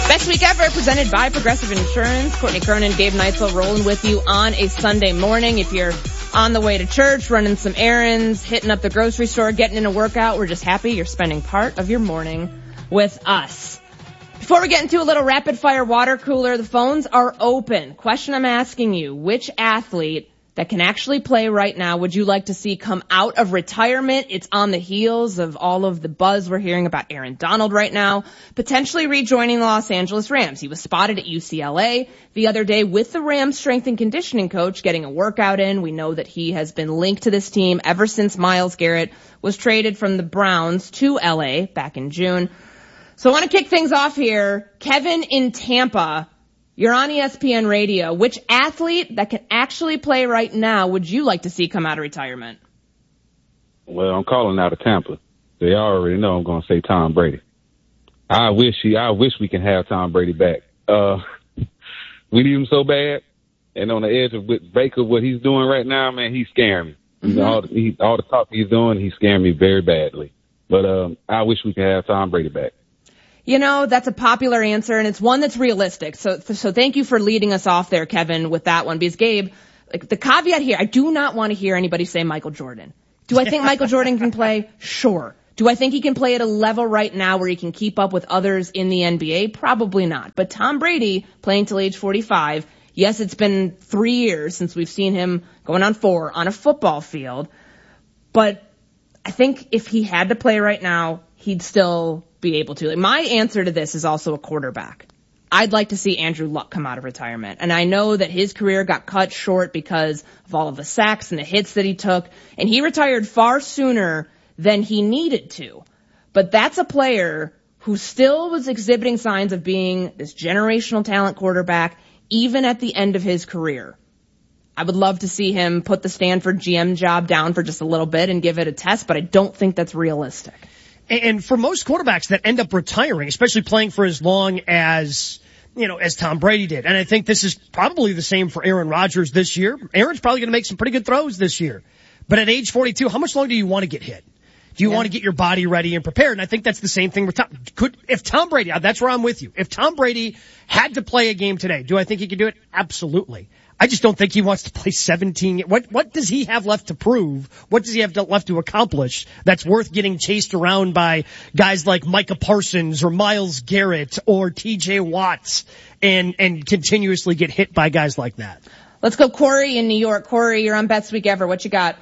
Best week ever, presented by Progressive Insurance. Courtney Cronin, Gabe Neitzel rolling with you on a Sunday morning. If you're on the way to church, running some errands, hitting up the grocery store, getting in a workout, we're just happy you're spending part of your morning with us. Before we get into a little rapid fire water cooler, the phones are open. Question I'm asking you, which athlete that can actually play right now would you like to see come out of retirement? It's on the heels of all of the buzz we're hearing about Aaron Donald right now, potentially rejoining the Los Angeles Rams. He was spotted at UCLA the other day with the Rams strength and conditioning coach getting a workout in. We know that he has been linked to this team ever since Myles Garrett was traded from the Browns to LA back in June. So I want to kick things off here. Kevin in Tampa, you're on ESPN Radio. Which athlete that can actually play right now would you like to see come out of retirement? Well, I'm calling out of Tampa. They already know I'm going to say Tom Brady. I wish we can have Tom Brady back. We need him so bad. And on the edge of with Baker, what he's doing right now, man, he's scaring me. Mm-hmm. All the talk he's doing, he's scaring me very badly. But I wish we could have Tom Brady back. You know, that's a popular answer, and it's one that's realistic. So thank you for leading us off there, Kevin, with that one. Because, Gabe, like the caveat here, I do not want to hear anybody say Michael Jordan. Do I think Michael Jordan can play? Sure. Do I think he can play at a level right now where he can keep up with others in the NBA? Probably not. But Tom Brady, playing till age 45, yes, it's been 3 years since we've seen him going on 4 on a football field. But I think if he had to play right now, he'd still be able to. My answer to this is also a quarterback. I'd like to see Andrew Luck come out of retirement. And I know that his career got cut short because of all of the sacks and the hits that he took. And he retired far sooner than he needed to. But that's a player who still was exhibiting signs of being this generational talent quarterback, even at the end of his career. I would love to see him put the Stanford GM job down for just a little bit and give it a test, but I don't think that's realistic. And for most quarterbacks that end up retiring, especially playing for as long as, as Tom Brady did, and I think this is probably the same for Aaron Rodgers this year. Aaron's probably going to make some pretty good throws this year. But at age 42, how much longer do you want to get hit? Do you want to get your body ready and prepared? And I think that's the same thing with if Tom Brady, that's where I'm with you. If Tom Brady had to play a game today, do I think he could do it? Absolutely. I just don't think he wants to play 17. What does he have left to prove? What does he have left to accomplish that's worth getting chased around by guys like Micah Parsons or Myles Garrett or TJ Watts and continuously get hit by guys like that? Let's go Corey in New York. Corey, you're on Best Week Ever. What you got?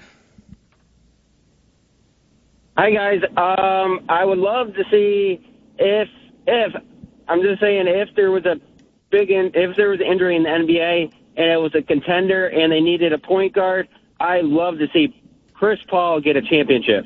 Hi, guys. I would love to see if I'm just saying if there was an injury in the NBA and it was a contender and they needed a point guard, I'd love to see Chris Paul get a championship.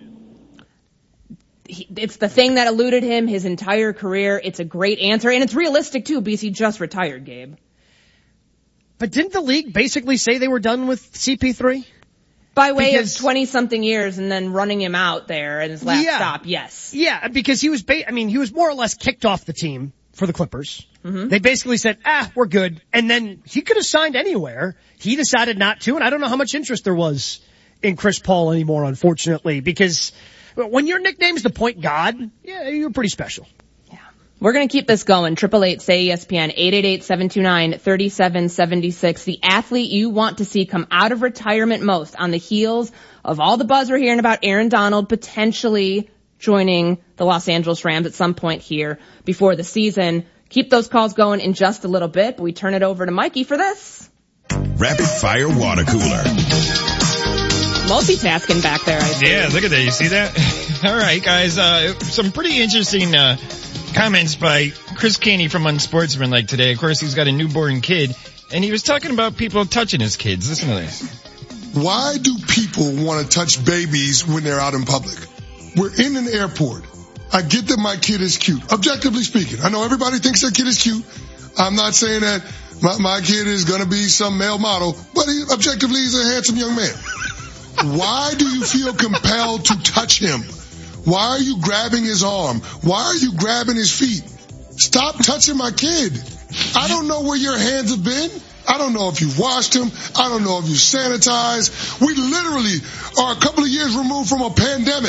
It's the thing that eluded him his entire career. It's a great answer, and it's realistic, too, because he just retired, Gabe. But didn't the league basically say they were done with CP3? By way of 20-something years and then running him out there in his last stop, yes. Yeah, because he was more or less kicked off the team for the Clippers. Mm-hmm. They basically said, we're good. And then he could have signed anywhere. He decided not to, and I don't know how much interest there was in Chris Paul anymore, unfortunately, because when your nickname's the point god, you're pretty special. Yeah. We're going to keep this going. 888-SAY-ESPN, 888-729-3776. The athlete you want to see come out of retirement most on the heels of all the buzz we're hearing about Aaron Donald potentially joining the Los Angeles Rams at some point here before the season. Keep those calls going in just a little bit, but we turn it over to Mikey for this. Rapid Fire Water Cooler. Multitasking back there, I see. Yeah, look at that. You see that? All right, guys. Some pretty interesting comments by Chris Caney from Unsportsmanlike today. Of course, he's got a newborn kid, and he was talking about people touching his kids. Listen to this. Why do people want to touch babies when they're out in public? We're in an airport. I get that my kid is cute. Objectively speaking, I know everybody thinks their kid is cute. I'm not saying that my kid is going to be some male model, but objectively he's a handsome young man. Why do you feel compelled to touch him? Why are you grabbing his arm? Why are you grabbing his feet? Stop touching my kid. I don't know where your hands have been. I don't know if you've washed him. I don't know if you sanitized. We literally are a couple of years removed from a pandemic.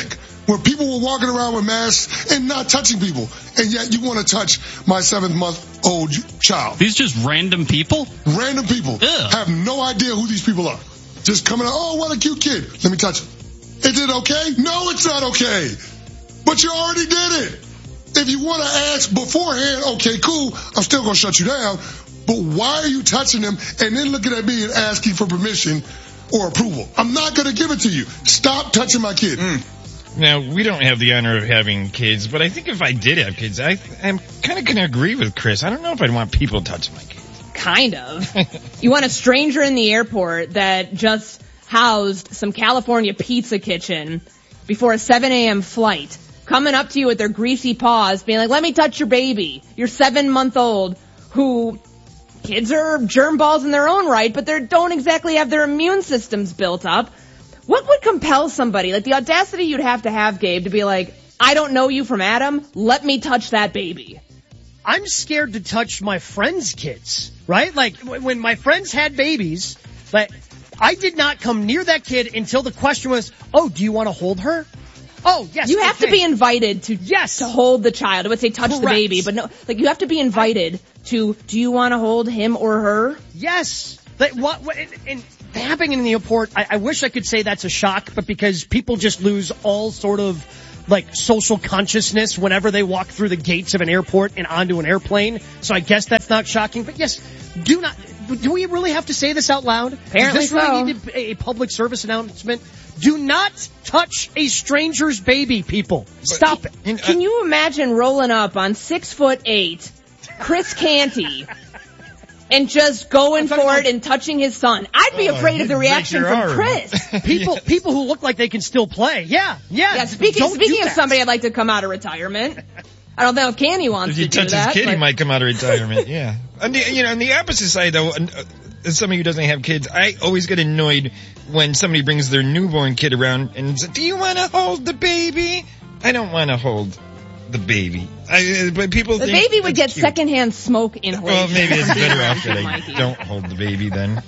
where people were walking around with masks and not touching people, and yet you want to touch my 7-month-old child. These just random people? Random people. Ugh. Have no idea who these people are. Just coming out, oh, what a cute kid. Let me touch him. Is it okay? No, it's not okay. But you already did it. If you want to ask beforehand, okay, cool, I'm still going to shut you down. But why are you touching them and then looking at me and asking for permission or approval? I'm not going to give it to you. Stop touching my kid. Now, we don't have the honor of having kids, but I think if I did have kids, I'm kind of going to agree with Chris. I don't know if I'd want people touching my kids. Kind of. You want a stranger in the airport that just housed some California pizza kitchen before a 7 a.m. flight, coming up to you with their greasy paws, being like, let me touch your baby. Your 7-month-old, who kids are germ balls in their own right, but they don't exactly have their immune systems built up. What would compel somebody, like the audacity you'd have to have, Gabe, to be like, I don't know you from Adam, let me touch that baby? I'm scared to touch my friends' kids, right? Like, when my friends had babies, but I did not come near that kid until the question was, oh, do you want to hold her? Oh, yes. You have to be invited to hold the child. I would say touch the baby, but no, like you have to be invited to, do you want to hold him or her? Yes. Like, and happening in the airport, I wish I could say that's a shock, but because people just lose all sort of like social consciousness whenever they walk through the gates of an airport and onto an airplane. So I guess that's not shocking. But yes, do we really have to say this out loud? Apparently Does this really need a public service announcement? Do not touch a stranger's baby, people. Stop it. Can you imagine rolling up on 6'8" Chris Canty and just going for it and touching his son? I'd be afraid of the reaction from Chris. People who look like they can still play. Yeah. Speaking of somebody I'd like to come out of retirement, I don't know if Canty wants to do that. If you touch his kid, he might come out of retirement. Yeah. On the opposite side, though, as somebody who doesn't have kids, I always get annoyed when somebody brings their newborn kid around and says, do you want to hold the baby? I don't want to hold the baby. But people think baby would get secondhand smoke inhalation. Well, maybe it's better off that I don't hold the baby then.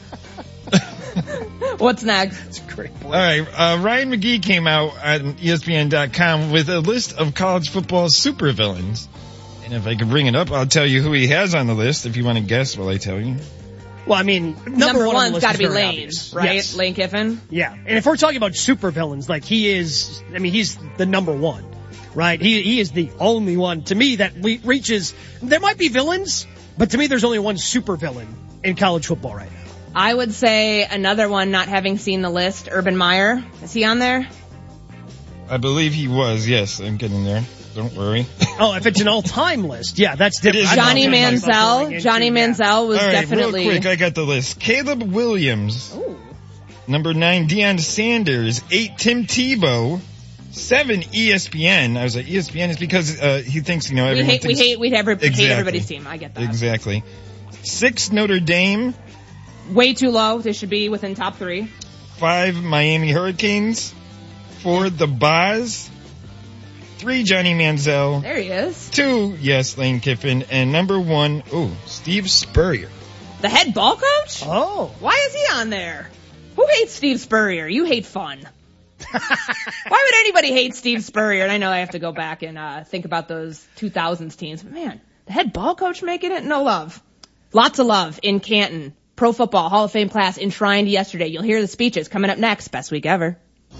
What's next? It's a great point. All right. Ryan McGee came out on ESPN.com with a list of college football supervillains. And if I could bring it up, I'll tell you who he has on the list if you want to guess while I tell you. Well, I mean, number one's got to be Lane, obvious, right? Yes. Lane Kiffin? Yeah. And if we're talking about supervillains, like he's the number one, right? He is the only one, to me, that reaches, there might be villains, but to me there's only one supervillain in college football right now. I would say another one, not having seen the list, Urban Meyer. Is he on there? I believe he was, yes. I'm getting there. Don't worry. Oh, if it's an all-time list, yeah, that's different. Johnny Manziel. Johnny Manziel was definitely... Real quick, I got the list. Caleb Williams. Ooh. Number 9, Deion Sanders. 8, Tim Tebow. 7, ESPN. I was like, ESPN is because he thinks, everyone thinks... We hate everybody's team. I get that. Exactly. 6, Notre Dame. Way too low. They should be within top 3. 5, Miami Hurricanes. 4, the Boz. 3, Johnny Manziel. There he is. 2, yes, Lane Kiffin. And number 1, Steve Spurrier. The head ball coach? Oh. Why is he on there? Who hates Steve Spurrier? You hate fun. Why would anybody hate Steve Spurrier? And I know I have to go back and think about those 2000s teams. But man, the head ball coach making it? No love. Lots of love in Canton. Pro Football Hall of Fame class enshrined yesterday. You'll hear the speeches coming up next. Best week ever.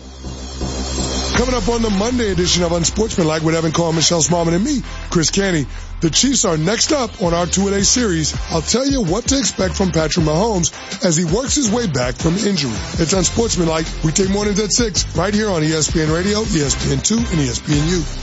Coming up on the Monday edition of Unsportsmanlike with Evan Carr, Michelle Smallman, and me, Chris Canty. The Chiefs are next up on our 2-a-day series. I'll tell you what to expect from Patrick Mahomes as he works his way back from injury. It's Unsportsmanlike. Weekday mornings at 6, right here on ESPN Radio, ESPN2, and ESPNU.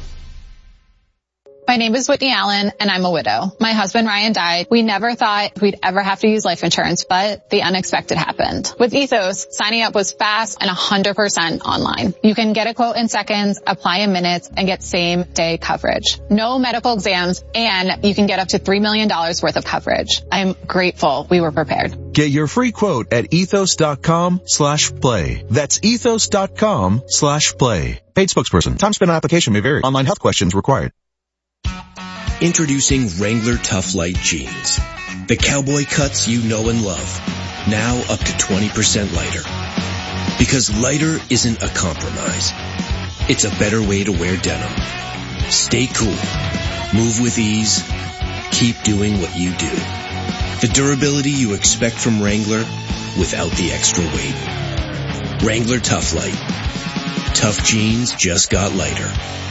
My name is Whitney Allen, and I'm a widow. My husband, Ryan, died. We never thought we'd ever have to use life insurance, but the unexpected happened. With Ethos, signing up was fast and 100% online. You can get a quote in seconds, apply in minutes, and get same-day coverage. No medical exams, and you can get up to $3 million worth of coverage. I'm grateful we were prepared. Get your free quote at ethos.com/play. That's ethos.com/play. Paid spokesperson. Time spent on application may vary. Online health questions required. Introducing Wrangler Tough Light Jeans. The cowboy cuts you know and love. Now up to 20% lighter. Because lighter isn't a compromise. It's a better way to wear denim. Stay cool. Move with ease. Keep doing what you do. The durability you expect from Wrangler without the extra weight. Wrangler Tough Light. Tough jeans just got lighter.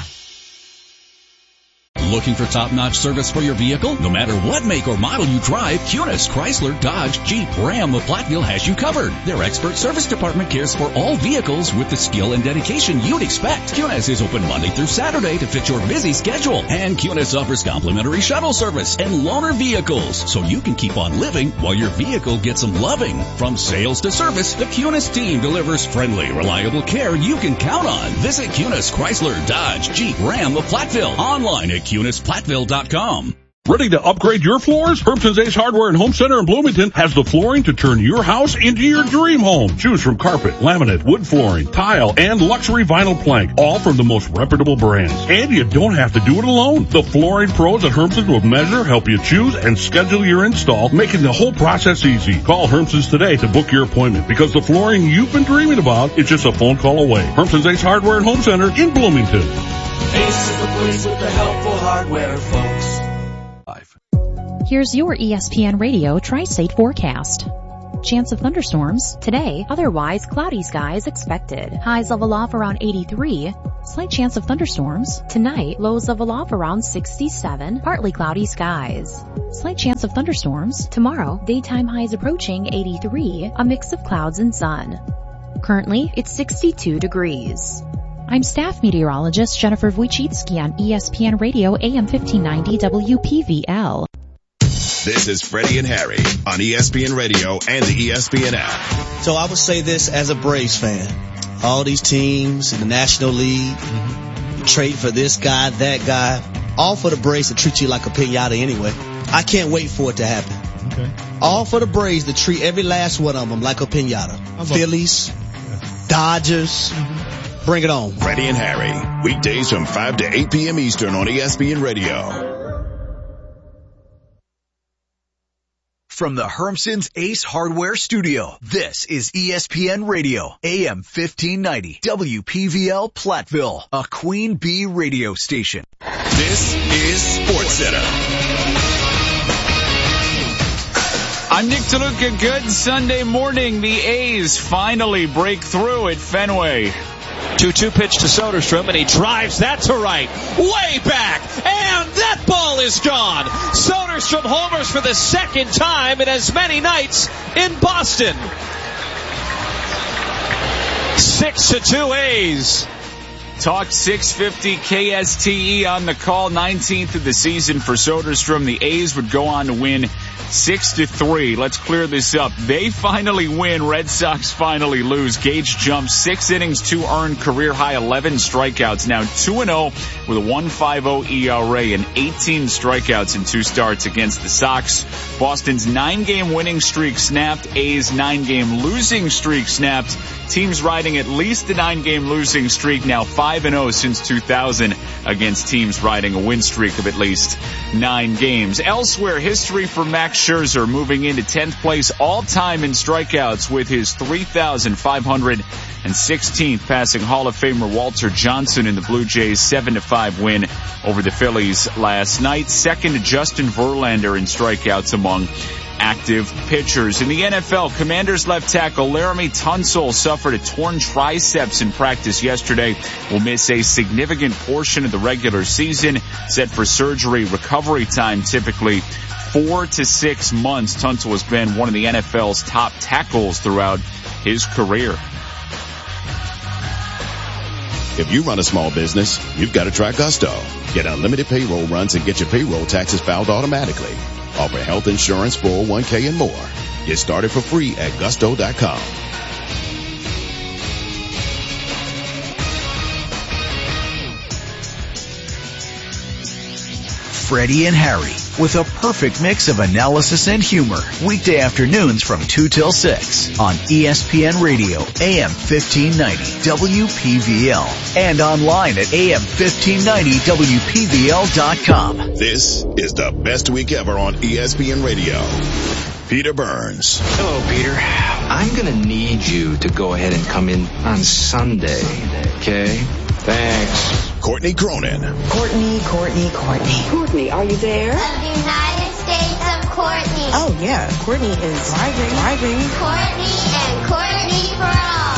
Looking for top-notch service for your vehicle? No matter what make or model you drive, Cunis, Chrysler, Dodge, Jeep, Ram of Platteville has you covered. Their expert service department cares for all vehicles with the skill and dedication you'd expect. Cunis is open Monday through Saturday to fit your busy schedule. And Cunis offers complimentary shuttle service and loaner vehicles, so you can keep on living while your vehicle gets some loving. From sales to service, the Cunis team delivers friendly, reliable care you can count on. Visit Cunis, Chrysler, Dodge, Jeep, Ram of Platteville. Online at CunisPlatteville.com. Ready to upgrade your floors? Hermson's Ace Hardware and Home Center in Bloomington has the flooring to turn your house into your dream home. Choose from carpet, laminate, wood flooring, tile, and luxury vinyl plank, all from the most reputable brands. And you don't have to do it alone. The flooring pros at Hermson's will measure, help you choose, and schedule your install, making the whole process easy. Call Hermson's today to book your appointment, because the flooring you've been dreaming about is just a phone call away. Hermson's Ace Hardware and Home Center in Bloomington. Ace is the place with the helpful hardware, folks. Here's your ESPN Radio Tri-State forecast. Chance of thunderstorms today, otherwise cloudy skies expected. Highs level off around 83. Slight chance of thunderstorms tonight, lows level off around 67. Partly cloudy skies. Slight chance of thunderstorms tomorrow, daytime highs approaching 83, a mix of clouds and sun. Currently, it's 62 degrees. I'm staff meteorologist Jennifer Wojcicki on ESPN Radio AM 1590 WPVL. This is Freddie and Harry on ESPN Radio and the ESPN app. So I would say this as a Braves fan. All these teams in the National League, trade for this guy, that guy, all for the Braves to treat you like a piñata anyway. I can't wait for it to happen. Okay. All for the Braves to treat every last one of them like a piñata. Phillies, Dodgers, bring it on. Freddie and Harry, weekdays from 5 to 8 p.m. Eastern on ESPN Radio. From the Hermson's Ace Hardware Studio, this is ESPN Radio, AM 1590, WPVL Platteville, a Queen Bee radio station. This is SportsCenter. I'm Nick DeLuca. Good Sunday morning. The A's finally break through at Fenway. 2-2 pitch to Soderstrom, and he drives that to right. Way back, and that ball is gone. Soderstrom homers for the second time in as many nights in Boston. 6-2 A's. Talk 650 KSTE on the call. 19th of the season for Soderstrom. The A's would go on to win 6-3. Let's clear this up. They finally win. Red Sox finally lose. Gage jumps 6 innings, 2 earned, career high 11 strikeouts. Now 2-0 with a 1.50 ERA and 18 strikeouts in 2 starts against the Sox. Boston's 9-game winning streak snapped. A's 9-game losing streak snapped. Teams riding at least a 9-game losing streak, now 5-0 since 2000 against teams riding a win streak of at least 9 games. Elsewhere, history for Max Scherzer, moving into 10th place all-time in strikeouts with his 3,516th, passing Hall of Famer Walter Johnson in the Blue Jays' 7-5 win over the Phillies last night. Second to Justin Verlander in strikeouts among active pitchers. In the NFL, Commanders left tackle Laramie Tunsil suffered a torn triceps in practice yesterday. Will miss a significant portion of the regular season. Set for surgery. Recovery time typically 4 to 6 months. Tunsil has been one of the NFL's top tackles throughout his career. If you run a small business, you've got to try Gusto. Get unlimited payroll runs and get your payroll taxes filed automatically. Offer health insurance, 401k, and more. Get started for free at gusto.com. Freddie and Harry, with a perfect mix of analysis and humor. Weekday afternoons from 2 till 6 on ESPN Radio, AM 1590, WPVL. And online at AM1590WPVL.com. This is the best week ever on ESPN Radio. Peter Burns. Hello, Peter. I'm going to need you to go ahead and come in on Sunday, okay? Thanks. Courtney Cronin. Courtney. Courtney, are you there? Of the United States of Courtney. Oh, yeah. Courtney is driving. Courtney and Courtney for all.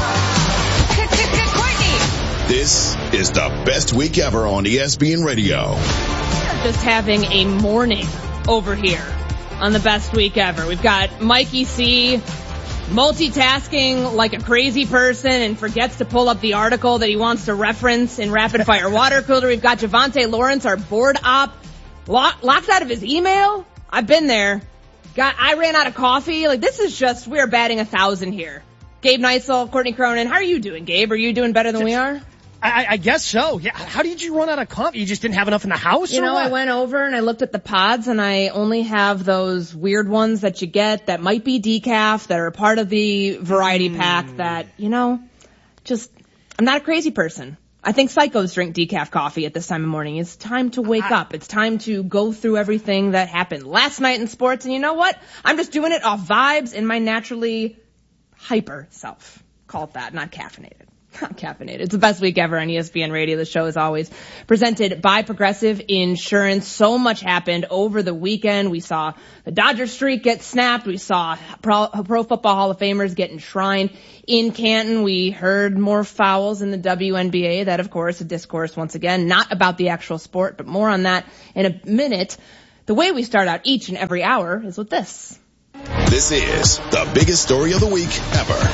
Courtney. This is the best week ever on ESPN Radio. Just having a morning over here on the best week ever. We've got Mikey C multitasking like a crazy person and forgets to pull up the article that he wants to reference in Rapid Fire Water Cooler. We've got Javante Lawrence, our board op, locked out of his email. I've been there. I ran out of coffee. Like, this is just, we're batting 1,000 here. Gabe Neitzel, Courtney Cronin. How are you doing, Gabe? Are you doing better than we are? I guess so. Yeah. How did you run out of coffee? You just didn't have enough in the house? You know, what? I went over and I looked at the pods and I only have those weird ones that you get that might be decaf, that are part of the variety pack that, you know, just, I'm not a crazy person. I think psychos drink decaf coffee at this time of morning. It's time to wake up. It's time to go through everything that happened last night in sports. And you know what? I'm just doing it off vibes in my naturally hyper self. Call it that, not caffeinated. Not caffeinated. It's the best week ever on ESPN Radio. The show is always presented by Progressive Insurance. So much happened over the weekend. We saw the Dodger streak get snapped. We saw Pro Football Hall of Famers get enshrined in Canton. We heard more fouls in the WNBA. That, of course, a discourse once again, not about the actual sport, but more on that in a minute. The way we start out each and every hour is with this. This is the biggest story of the week ever.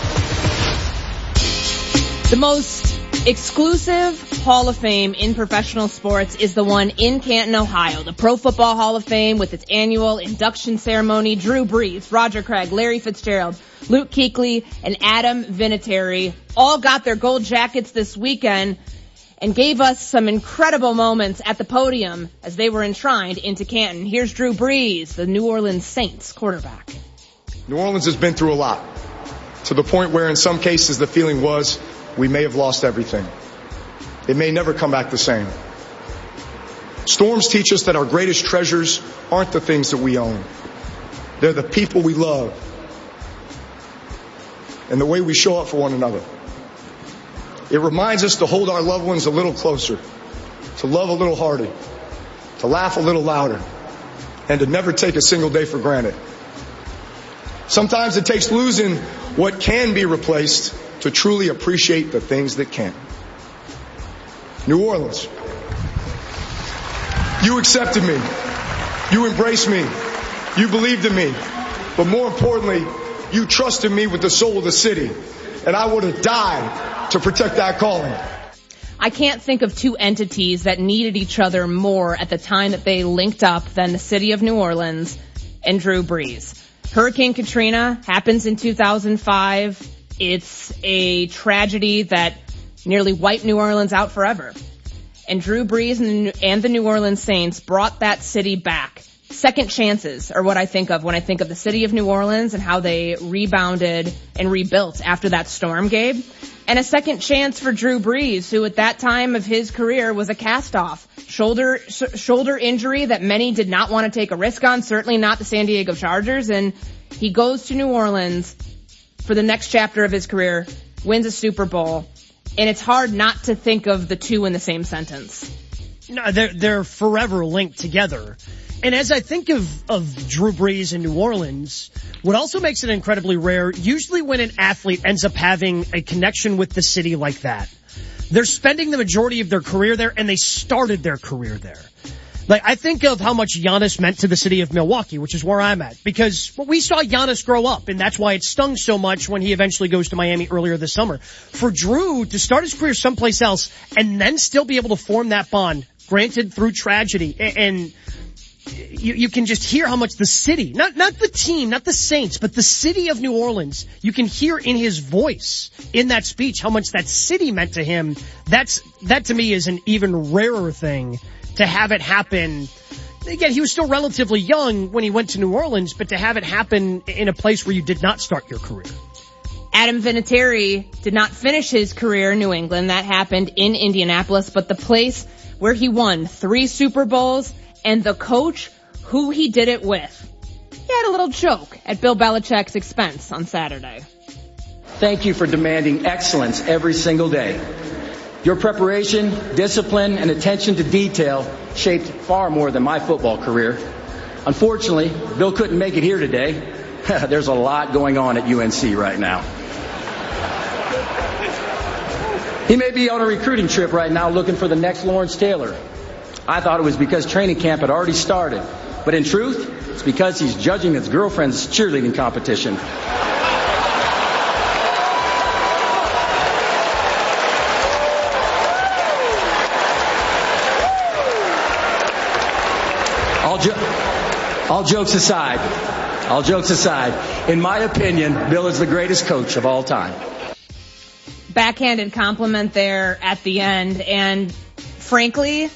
The most exclusive Hall of Fame in professional sports is the one in Canton, Ohio. The Pro Football Hall of Fame with its annual induction ceremony. Drew Brees, Roger Craig, Larry Fitzgerald, Luke Kuechly, and Adam Vinatieri all got their gold jackets this weekend and gave us some incredible moments at the podium as they were enshrined into Canton. Here's Drew Brees, the New Orleans Saints quarterback. New Orleans has been through a lot, to the point where in some cases the feeling was we may have lost everything. It may never come back the same. Storms teach us that our greatest treasures aren't the things that we own. They're the people we love and the way we show up for one another. It reminds us to hold our loved ones a little closer, to love a little harder, to laugh a little louder, and to never take a single day for granted. Sometimes it takes losing what can be replaced to truly appreciate the things that can't. New Orleans, you accepted me. You embraced me. You believed in me. But more importantly, you trusted me with the soul of the city. And I would have died to protect that calling. I can't think of two entities that needed each other more at the time that they linked up than the city of New Orleans and Drew Brees. Hurricane Katrina happens in 2005. It's a tragedy that nearly wiped New Orleans out forever. And Drew Brees and the New Orleans Saints brought that city back. Second chances are what I think of when I think of the city of New Orleans and how they rebounded and rebuilt after that storm, Gabe. And a second chance for Drew Brees, who at that time of his career was a cast-off. Shoulder injury that many did not want to take a risk on, certainly not the San Diego Chargers. And he goes to New Orleans for the next chapter of his career, wins a Super Bowl, and it's hard not to think of the two in the same sentence. No, they're forever linked together. And as I think of Drew Brees in New Orleans, what also makes it incredibly rare, usually when an athlete ends up having a connection with the city like that, they're spending the majority of their career there, and they started their career there. Like, I think of how much Giannis meant to the city of Milwaukee, which is where I'm at, because we saw Giannis grow up, and that's why it stung so much when he eventually goes to Miami earlier this summer. For Drew to start his career someplace else and then still be able to form that bond, granted through tragedy, and you can just hear how much the city, not the team, not the Saints, but the city of New Orleans, you can hear in his voice, in that speech, how much that city meant to him. That to me is an even rarer thing to have it happen. Again, he was still relatively young when he went to New Orleans, but to have it happen in a place where you did not start your career. Adam Vinatieri did not finish his career in New England. That happened in Indianapolis, but the place where he won 3 Super Bowls and the coach who he did it with. He had a little joke at Bill Belichick's expense on Saturday. Thank you for demanding excellence every single day. Your preparation, discipline, and attention to detail shaped far more than my football career. Unfortunately, Bill couldn't make it here today. There's a lot going on at UNC right now. He may be on a recruiting trip right now looking for the next Lawrence Taylor. I thought it was because training camp had already started. But in truth, it's because he's judging his girlfriend's cheerleading competition. All jokes aside, in my opinion, Bill is the greatest coach of all time. Backhanded compliment there at the end, and frankly,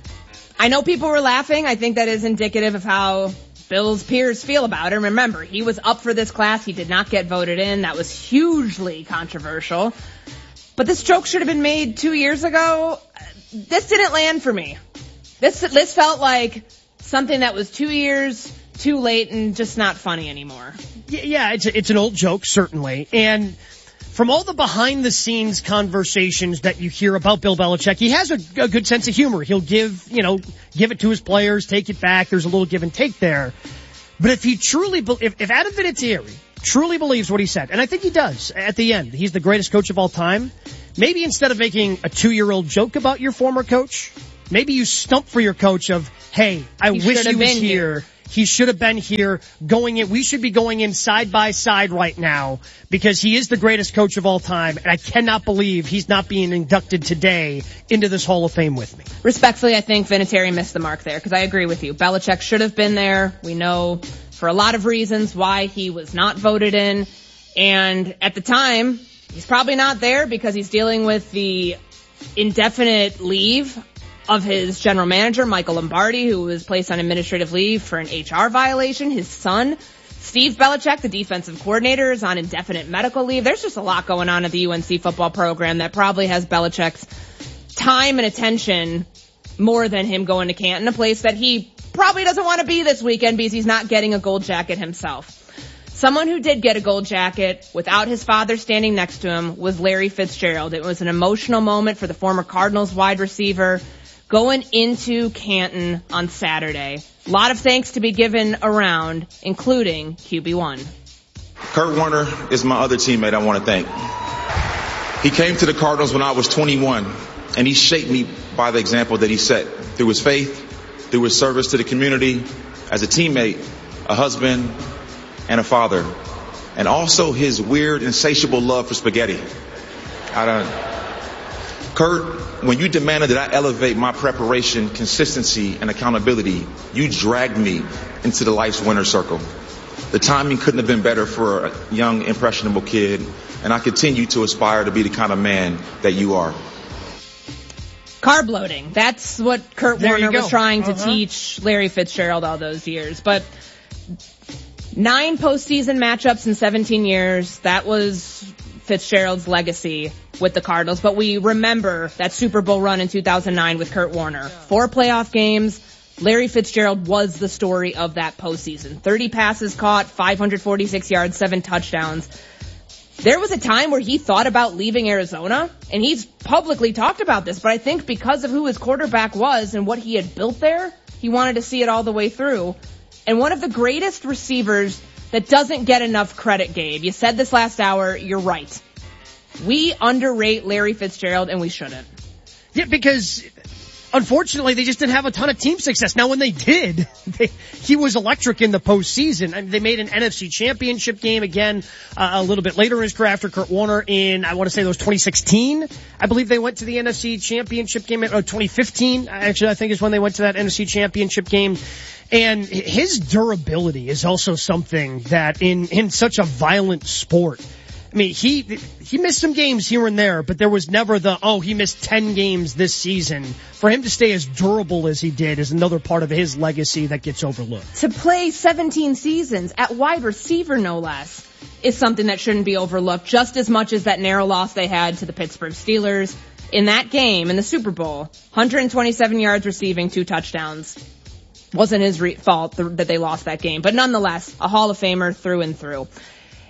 I know people were laughing. I think that is indicative of how Bill's peers feel about him. Remember, he was up for this class. He did not get voted in. That was hugely controversial. But this joke should have been made 2 years ago. This didn't land for me. This felt like something that was 2 years too late and just not funny anymore. Yeah, it's an old joke, certainly. And from all the behind-the-scenes conversations that you hear about Bill Belichick, he has a good sense of humor. He'll give it to his players, take it back. There's a little give and take there. But if he truly, if Adam Vinatieri truly believes what he said, and I think he does at the end, he's the greatest coach of all time, maybe instead of making a 2-year-old joke about your former coach, maybe you stump for your coach of, hey, I wish he was here. He should have been here going in. We should be going in side by side right now because he is the greatest coach of all time. And I cannot believe he's not being inducted today into this Hall of Fame with me. Respectfully, I think Vinatieri missed the mark there because I agree with you. Belichick should have been there. We know for a lot of reasons why he was not voted in. And at the time, he's probably not there because he's dealing with the indefinite leave of his general manager, Michael Lombardi, who was placed on administrative leave for an HR violation. His son, Steve Belichick, the defensive coordinator, is on indefinite medical leave. There's just a lot going on at the UNC football program that probably has Belichick's time and attention more than him going to Canton, a place that he probably doesn't want to be this weekend because he's not getting a gold jacket himself. Someone who did get a gold jacket without his father standing next to him was Larry Fitzgerald. It was an emotional moment for the former Cardinals wide receiver going into Canton on Saturday. A lot of thanks to be given around, including QB1. Kurt Warner is my other teammate I want to thank. He came to the Cardinals when I was 21, and he shaped me by the example that he set through his faith, through his service to the community, as a teammate, a husband, and a father, and also his weird, insatiable love for spaghetti. Kurt, when you demanded that I elevate my preparation, consistency, and accountability, you dragged me into the life's winner's circle. The timing couldn't have been better for a young, impressionable kid, and I continue to aspire to be the kind of man that you are. Carb loading. That's what Kurt Warner was trying to teach Larry Fitzgerald all those years. But 9 postseason matchups in 17 years, that was Fitzgerald's legacy with the Cardinals, but we remember that Super Bowl run in 2009 with Kurt Warner. 4 playoff games. Larry Fitzgerald was the story of that postseason. 30 passes caught, 546 yards, 7 touchdowns. There was a time where he thought about leaving Arizona, and he's publicly talked about this, but I think because of who his quarterback was and what he had built there, he wanted to see it all the way through. And one of the greatest receivers that doesn't get enough credit, Gabe. You said this last hour, you're right. We underrate Larry Fitzgerald, and we shouldn't. Yeah, because unfortunately, they just didn't have a ton of team success. Now, when they did, he was electric in the postseason. I mean, they made an NFC championship game again a little bit later in his career after Kurt Warner in, I want to say it was 2016. I believe they went to the NFC championship game in 2015. Actually, I think is when they went to that NFC championship game. And his durability is also something that in such a violent sport, I mean, he missed some games here and there, but there was never he missed 10 games this season. For him to stay as durable as he did is another part of his legacy that gets overlooked. To play 17 seasons at wide receiver, no less, is something that shouldn't be overlooked just as much as that narrow loss they had to the Pittsburgh Steelers. In that game, in the Super Bowl, 127 yards receiving, 2 touchdowns. Wasn't his fault that they lost that game, but nonetheless, a Hall of Famer through and through.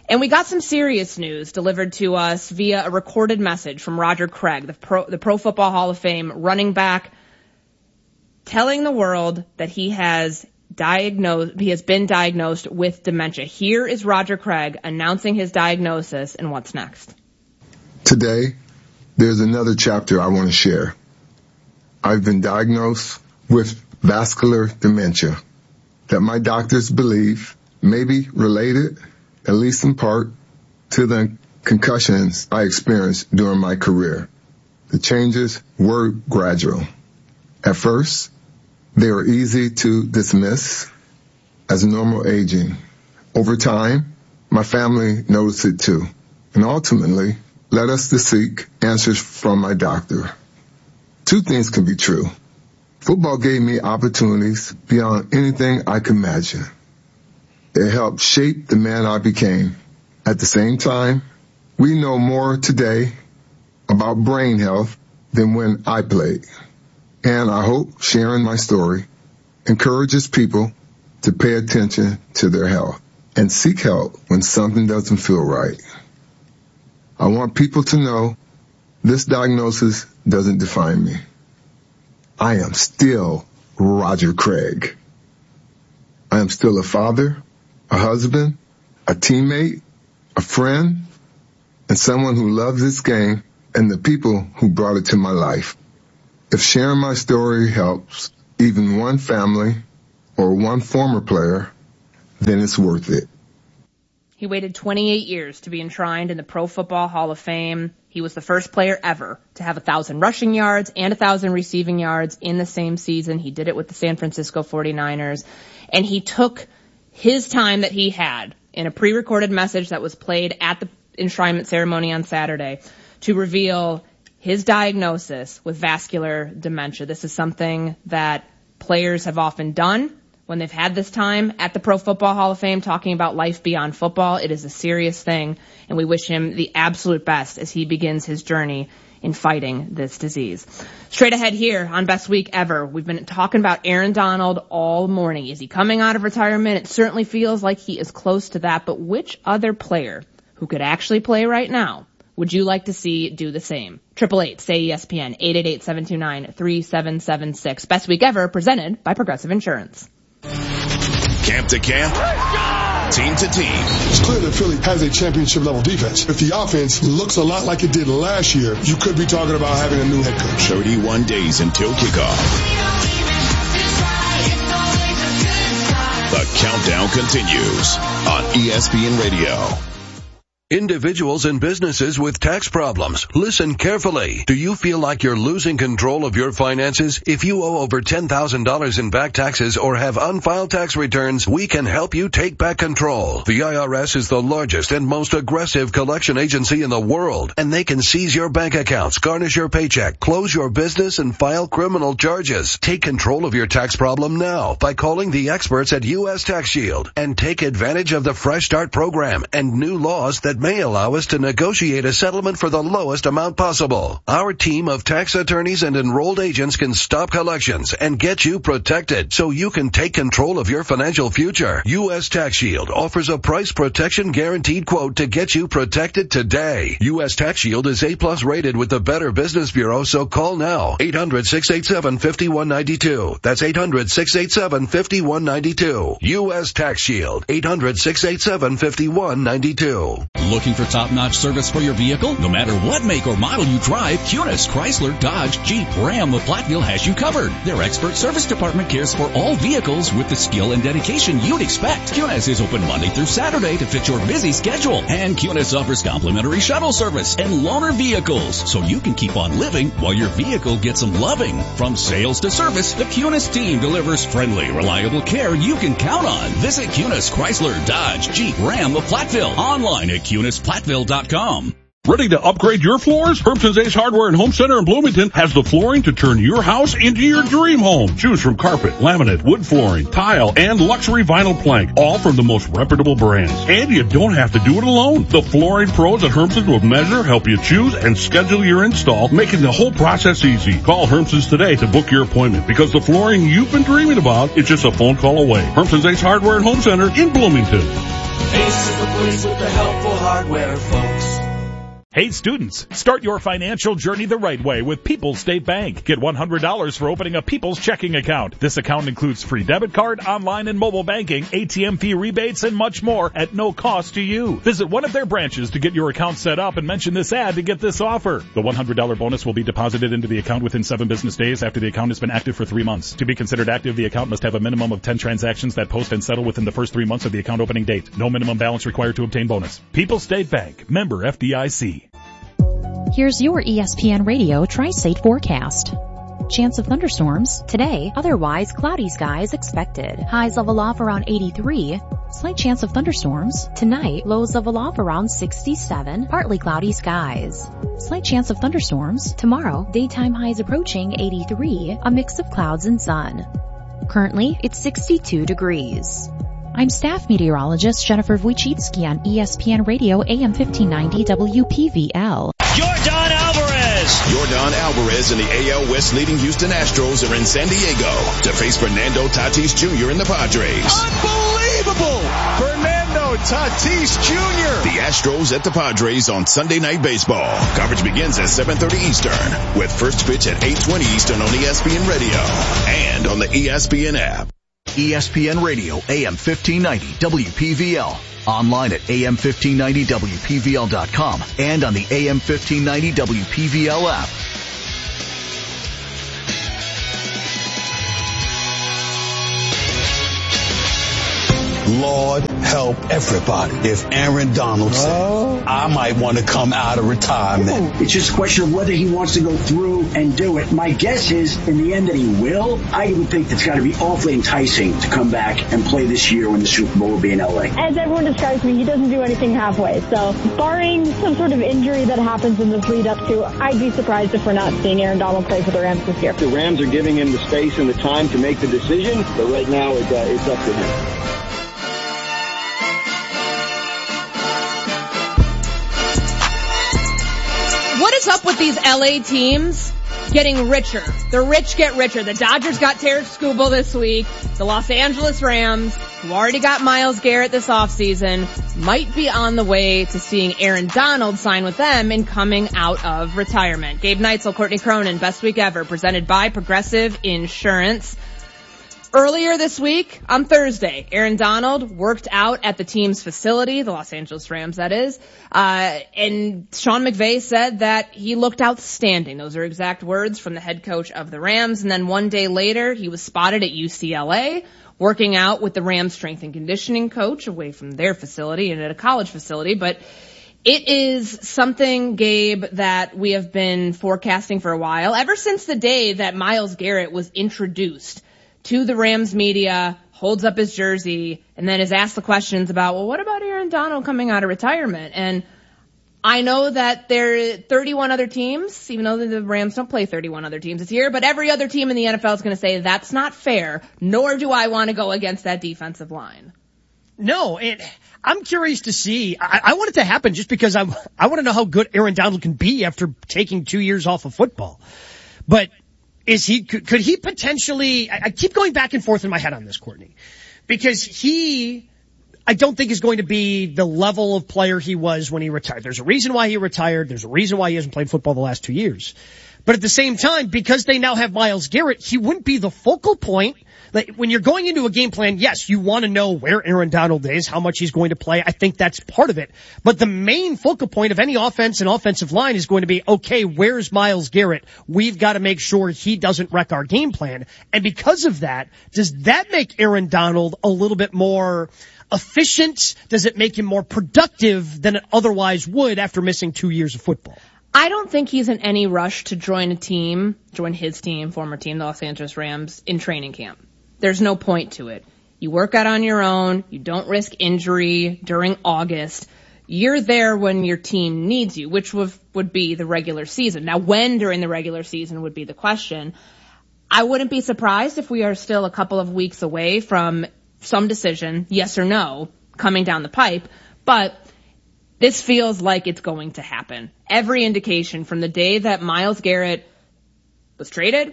And we got some serious news delivered to us via a recorded message from Roger Craig, the Pro Football Hall of Fame running back, telling the world that he has been diagnosed with dementia. Here is Roger Craig announcing his diagnosis and what's next. Today, there's another chapter I want to share. I've been diagnosed with vascular dementia that my doctors believe may be related, at least in part, to the concussions I experienced during my career. The changes were gradual. At first, they were easy to dismiss as normal aging. Over time, my family noticed it too, and ultimately led us to seek answers from my doctor. Two things can be true. Football gave me opportunities beyond anything I could imagine. It helped shape the man I became. At the same time, we know more today about brain health than when I played. And I hope sharing my story encourages people to pay attention to their health and seek help when something doesn't feel right. I want people to know this diagnosis doesn't define me. I am still Roger Craig. I am still a father, a husband, a teammate, a friend, and someone who loves this game and the people who brought it to my life. If sharing my story helps even one family or one former player, then it's worth it. He waited 28 years to be enshrined in the Pro Football Hall of Fame. He was the first player ever to have 1,000 rushing yards and 1,000 receiving yards in the same season. He did it with the San Francisco 49ers. And he took his time that he had in a pre-recorded message that was played at the enshrinement ceremony on Saturday to reveal his diagnosis with vascular dementia. This is something that players have often done when they've had this time at the Pro Football Hall of Fame talking about life beyond football. It is a serious thing, and we wish him the absolute best as he begins his journey in fighting this disease. Straight ahead here on Best Week Ever, we've been talking about Aaron Donald all morning. Is he coming out of retirement? It certainly feels like he is close to that, but which other player who could actually play right now would you like to see do the same? 888-SAY-ESPN, 888-729-3776. Best Week Ever, presented by Progressive Insurance. Camp to camp, team to team. It's clear that Philly has a championship-level defense. If the offense looks a lot like it did last year, you could be talking about having a new head coach. 31 days until kickoff. The countdown continues on ESPN Radio. Individuals and businesses with tax problems, listen carefully. Do you feel like you're losing control of your finances? If you owe over $10,000 in back taxes or have unfiled tax returns, we can help you take back control. The IRS is the largest and most aggressive collection agency in the world, and they can seize your bank accounts, garnish your paycheck, close your business, and file criminal charges. Take control of your tax problem now by calling the experts at U.S. Tax Shield and take advantage of the Fresh Start program and new laws that may allow us to negotiate a settlement for the lowest amount possible. Our team of tax attorneys and enrolled agents can stop collections and get you protected so you can take control of your financial future. U.S. Tax Shield offers a price protection guaranteed quote to get you protected today. U.S. Tax Shield is A+ rated with the Better Business Bureau, so call now. 800-687-5192. That's 800-687-5192. U.S. Tax Shield. 800-687-5192. Looking for top-notch service for your vehicle? No matter what make or model you drive, Kunis, Chrysler, Dodge, Jeep, Ram of Platteville has you covered. Their expert service department cares for all vehicles with the skill and dedication you'd expect. Kunis is open Monday through Saturday to fit your busy schedule. And Kunis offers complimentary shuttle service and loaner vehicles, so you can keep on living while your vehicle gets some loving. From sales to service, the Kunis team delivers friendly, reliable care you can count on. Visit Kunis, Chrysler, Dodge, Jeep, Ram of Platteville. Online at KunisPlatteville.com. Ready to upgrade your floors? Hermson's Ace Hardware and Home Center in Bloomington has the flooring to turn your house into your dream home. Choose from carpet, laminate, wood flooring, tile, and luxury vinyl plank, all from the most reputable brands. And you don't have to do it alone. The flooring pros at Hermson's will measure, help you choose, and schedule your install, making the whole process easy. Call Hermson's today to book your appointment, because the flooring you've been dreaming about is just a phone call away. Hermson's Ace Hardware and Home Center in Bloomington. Ace is the place with the helpful hardware, folks. Hey students, start your financial journey the right way with People's State Bank. Get $100 for opening a People's checking account. This account includes free debit card, online and mobile banking, ATM fee rebates, and much more at no cost to you. Visit one of their branches to get your account set up and mention this ad to get this offer. The $100 bonus will be deposited into the account within 7 business days after the account has been active for 3 months. To be considered active, the account must have a minimum of 10 transactions that post and settle within the first 3 months of the account opening date. No minimum balance required to obtain bonus. People's State Bank. Member FDIC. Here's your ESPN Radio Tri-State forecast. Chance of thunderstorms today, otherwise cloudy skies expected. Highs level off around 83. Slight chance of thunderstorms tonight, lows level off around 67. Partly cloudy skies. Slight chance of thunderstorms tomorrow, daytime highs approaching 83. A mix of clouds and sun. Currently, it's 62 degrees. I'm staff meteorologist Jennifer Wojcicki on ESPN Radio AM 1590 WPVL. Yordan Alvarez and the AL West leading Houston Astros are in San Diego to face Fernando Tatis Jr. and the Padres. Unbelievable! Fernando Tatis Jr. The Astros at the Padres on Sunday Night Baseball. Coverage begins at 7:30 Eastern with first pitch at 8:20 Eastern on ESPN Radio and on the ESPN app. ESPN Radio AM 1590 WPVL. Online at am1590wpvl.com and on the AM 1590 WPVL app. Lord help everybody. If Aaron Donald says, I might want to come out of retirement. It's just a question of whether he wants to go through and do it. My guess is, in the end, that he will. I would think it's got to be awfully enticing to come back and play this year when the Super Bowl will be in L.A. As everyone describes me, he doesn't do anything halfway. So, barring some sort of injury that happens in this lead up to, I'd be surprised if we're not seeing Aaron Donald play for the Rams this year. The Rams are giving him the space and the time to make the decision, but right now it's up to him. What is up with these LA teams getting richer? The rich get richer. The Dodgers got Tarik Skubal this week. The Los Angeles Rams, who already got Myles Garrett this offseason, might be on the way to seeing Aaron Donald sign with them and coming out of retirement. Gabe Neitzel, Courtney Cronin, Best Week Ever, presented by Progressive Insurance. Earlier this week, on Thursday, Aaron Donald worked out at the team's facility, the Los Angeles Rams, that is, and Sean McVay said that he looked outstanding. Those are exact words from the head coach of the Rams. And then one day later, he was spotted at UCLA working out with the Rams strength and conditioning coach away from their facility and at a college facility. But it is something, Gabe, that we have been forecasting for a while, ever since the day that Myles Garrett was introduced to the Rams media, holds up his jersey, and then is asked the questions about, well, what about Aaron Donald coming out of retirement? And I know that there are 31 other teams, even though the Rams don't play 31 other teams this year, but every other team in the NFL is going to say that's not fair, nor do I want to go against that defensive line. No, and I'm curious to see. I want it to happen just because I want to know how good Aaron Donald can be after taking 2 years off of football. But could he potentially, I keep going back and forth in my head on this, Courtney, because I don't think is going to be the level of player he was when he retired. There's a reason why he retired. There's a reason why he hasn't played football the last 2 years. But at the same time, because they now have Myles Garrett, he wouldn't be the focal point. Like, when you're going into a game plan, yes, you want to know where Aaron Donald is, how much he's going to play. I think that's part of it. But the main focal point of any offense and offensive line is going to be, okay, where's Myles Garrett? We've got to make sure he doesn't wreck our game plan. And because of that, does that make Aaron Donald a little bit more efficient? Does it make him more productive than it otherwise would after missing 2 years of football? I don't think he's in any rush to join his team, former team, the Los Angeles Rams, in training camp. There's no point to it. You work out on your own. You don't risk injury during August. You're there when your team needs you, which would be the regular season. Now, when during the regular season would be the question. I wouldn't be surprised if we are still a couple of weeks away from some decision, yes or no, coming down the pipe. But this feels like it's going to happen. Every indication from the day that Myles Garrett was traded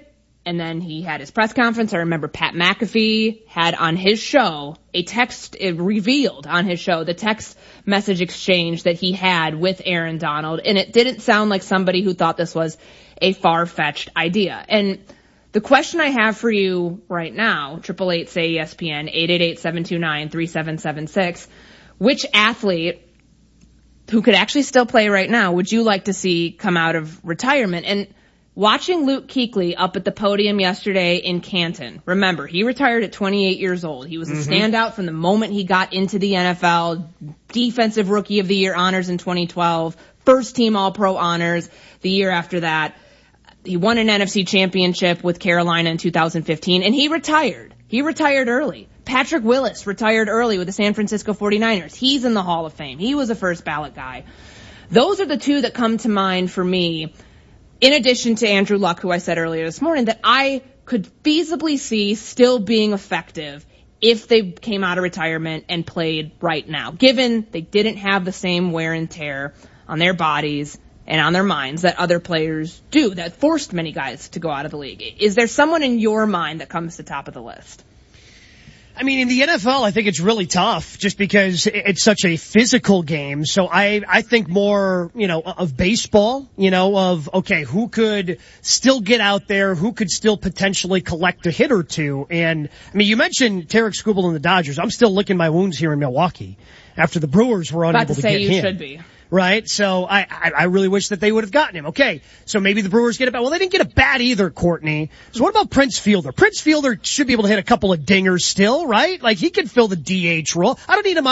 And then he had his press conference. I remember Pat McAfee had on his show a text, it revealed on his show, the text message exchange that he had with Aaron Donald. And it didn't sound like somebody who thought this was a far-fetched idea. And the question I have for you right now, 888-SAY-ESPN, 888-729-3776, which athlete who could actually still play right now would you like to see come out of retirement? And watching Luke Kuechly up at the podium yesterday in Canton, remember, he retired at 28 years old. He was a standout from the moment he got into the NFL, Defensive Rookie of the Year honors in 2012, first team All-Pro honors the year after that. He won an NFC championship with Carolina in 2015, and he retired. He retired early. Patrick Willis retired early with the San Francisco 49ers. He's in the Hall of Fame. He was a first ballot guy. Those are the two that come to mind for me, in addition to Andrew Luck, who I said earlier this morning, that I could feasibly see still being effective if they came out of retirement and played right now, given they didn't have the same wear and tear on their bodies and on their minds that other players do, that forced many guys to go out of the league. Is there someone in your mind that comes to the top of the list? I mean, in the NFL, I think it's really tough just because it's such a physical game. So I think more, of baseball, of, okay, who could still get out there, who could still potentially collect a hit or two. And, I mean, you mentioned Tarek Skubal and the Dodgers. I'm still licking my wounds here in Milwaukee after the Brewers were unable to get him. About to say you should be. Right? So I really wish that they would have gotten him. Okay. So maybe the Brewers get a bat. Well, they didn't get a bat either, Courtney. So what about Prince Fielder? Prince Fielder should be able to hit a couple of dingers still, right? Like he could fill the DH role. I don't need him